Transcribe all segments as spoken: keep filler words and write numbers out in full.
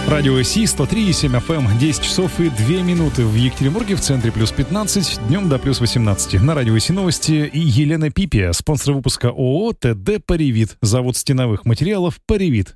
Радио Си, сто три и семь эф эм, десять часов и две минуты в Екатеринбурге, в центре плюс пятнадцать, днем до плюс восемнадцать. На Радио Си новости и Елена Пипия, спонсор выпуска ООО ТД «Паривит», завод стеновых материалов «Паривит».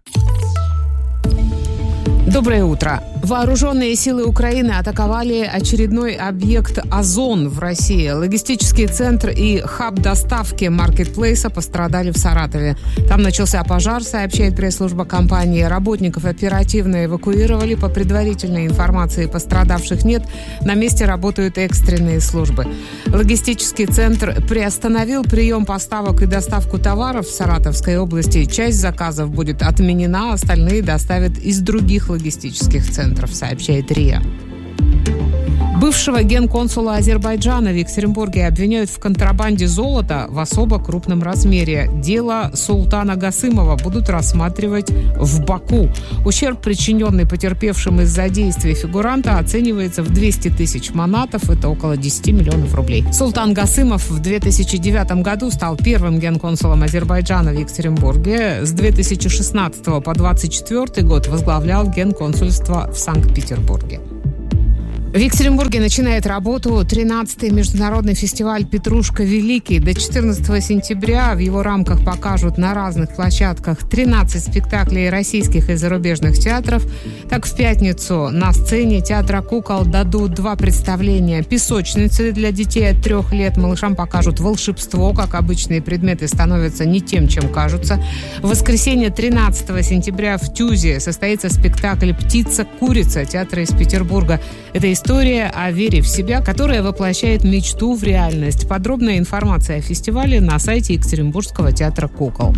Доброе утро. Вооруженные силы Украины атаковали очередной объект «Озон» в России. Логистический центр и хаб доставки маркетплейса пострадали в Саратове. Там начался пожар, сообщает пресс-служба компании. Работников оперативно эвакуировали. По предварительной информации пострадавших нет. На месте работают экстренные службы. Логистический центр приостановил прием поставок и доставку товаров в Саратовской области. Часть заказов будет отменена, остальные доставят из других логистических центров, сообщает РИА. Бывшего генконсула Азербайджана в Екатеринбурге обвиняют в контрабанде золота в особо крупном размере. Дело Султана Гасымова будут рассматривать в Баку. Ущерб, причиненный потерпевшим из-за действий фигуранта, оценивается в двести тысяч манатов, это около десять миллионов рублей. Султан Гасымов в две тысячи девятом году стал первым генконсулом Азербайджана в Екатеринбурге. С две тысячи шестнадцатого по двадцать четвёртый год возглавлял генконсульство в Санкт-Петербурге. В Екатеринбурге начинает работу тринадцатый международный фестиваль «Петрушка Великий». До четырнадцатого сентября в его рамках покажут на разных площадках тринадцать спектаклей российских и зарубежных театров. Так, в пятницу на сцене театра кукол дадут два представления «Песочницы» для детей от трех лет. Малышам покажут волшебство, как обычные предметы становятся не тем, чем кажутся. В воскресенье тринадцатого сентября в Тюзе состоится спектакль «Птица-курица» театра из Петербурга. Это история о вере в себя, которая воплощает мечту в реальность. Подробная информация о фестивале на сайте Екатеринбургского театра кукол.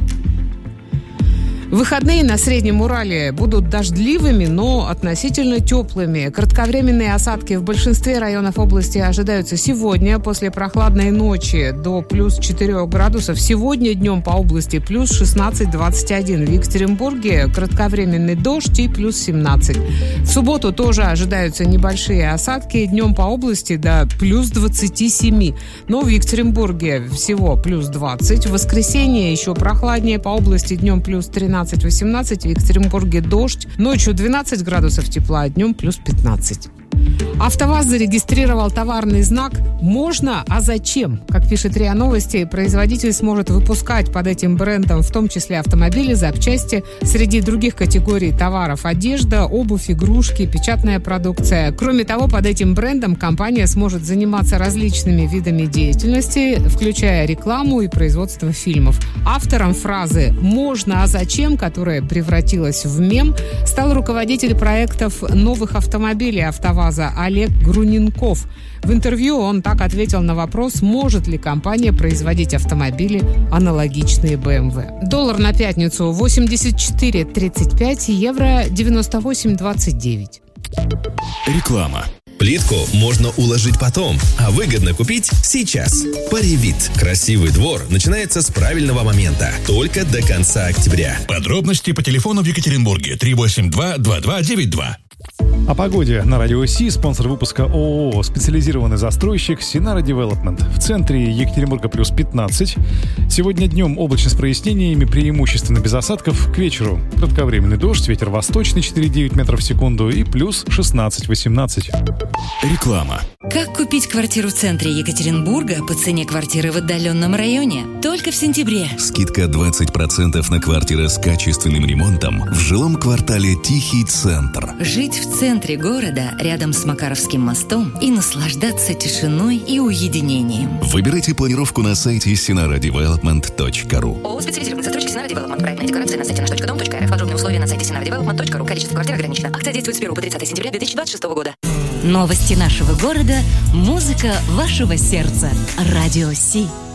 Выходные на Среднем Урале будут дождливыми, но относительно теплыми. Кратковременные осадки в большинстве районов области ожидаются сегодня, после прохладной ночи до плюс четырех градусов. Сегодня днем по области плюс шестнадцать - двадцать один. В Екатеринбурге кратковременный дождь и плюс семнадцать. В субботу тоже ожидаются небольшие осадки. Днем по области до плюс двадцать семь. Но в Екатеринбурге всего плюс двадцать. В воскресенье еще прохладнее. По области днем плюс тринадцать - восемнадцать, в Екатеринбурге дождь, ночью двенадцать градусов тепла, а днем плюс пятнадцать. АвтоВАЗ зарегистрировал товарный знак «Можно, а зачем?». Как пишет РИА Новости, производитель сможет выпускать под этим брендом в том числе автомобили, запчасти, среди других категорий товаров: одежда, обувь, игрушки, печатная продукция. Кроме того, под этим брендом компания сможет заниматься различными видами деятельности, включая рекламу и производство фильмов. Автором фразы «Можно, а зачем?», которая превратилась в мем, стал руководитель проектов новых автомобилей АвтоВАЗа Олег Груненков. В интервью он так ответил на вопрос, может ли компания производить автомобили, аналогичные бэ эм вэ. Доллар на пятницу восемьдесят четыре тридцать пять, евро девяносто восемь двадцать девять. Реклама. Плитку можно уложить потом, а выгодно купить сейчас. Паривит. Красивый двор начинается с правильного момента. Только до конца октября. Подробности по телефону в Екатеринбурге три восемь два два два девять два. О погоде на Радио Си, спонсор выпуска ООО «Специализированный застройщик Синара Девелопмент». В центре Екатеринбурга плюс пятнадцать. Сегодня днем облачно с прояснениями, преимущественно без осадков. К вечеру кратковременный дождь, ветер восточный четыре целых девять десятых метров в секунду и плюс шестнадцать - восемнадцать. Реклама. Как купить квартиру в центре Екатеринбурга по цене квартиры в отдаленном районе? Только в сентябре. Скидка двадцать процентов на квартиры с качественным ремонтом в жилом квартале «Тихий центр». Жить в центре города, рядом с Макаровским мостом, и наслаждаться тишиной и уединением. Выбирайте планировку на сайте синара девелопмент точка ру. ООО «Специализированный застройщик Синара Девелопмент». Проектная декорация на сайте наш точка дом точка эр эф. Подробные условия на сайте синара девелопмент точка ру. Количество квартир ограничено. Акция действует с первого по тридцатое сентября две тысячи двадцать шестого года. Новости нашего города. Музыка вашего сердца. Радио Си.